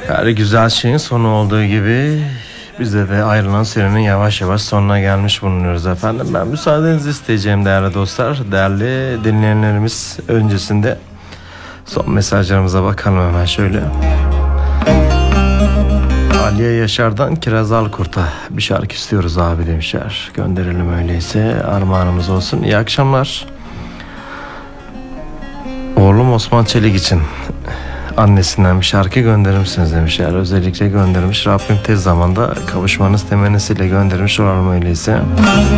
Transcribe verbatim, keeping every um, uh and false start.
Her güzel şeyin sonu olduğu gibi bize de ayrılan serinin yavaş yavaş sonuna gelmiş bulunuyoruz efendim. Ben müsaadenizi isteyeceğim değerli dostlar, değerli dinleyenlerimiz. Öncesinde son mesajlarımıza bakalım hemen şöyle. Aliye Yaşar'dan Kiraz Alkurt'a bir şarkı istiyoruz abi demişler. Gönderelim öyleyse, armağanımız olsun. İyi akşamlar. Oğlum Osman Çelik için annesinden bir şarkı gönderir misiniz demişler. Özellikle göndermiş. Rabbim tez zamanda kavuşmanız temennisiyle göndermiş olalım öyleyse.